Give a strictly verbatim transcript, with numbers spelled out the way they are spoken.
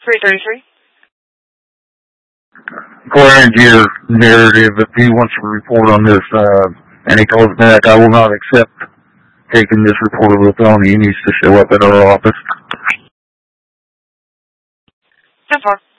three thirty-three. According to your narrative, if he wants to report on this, uh, and he calls back, I will not accept taking this report of a felony. He needs to show up at our office. ten four.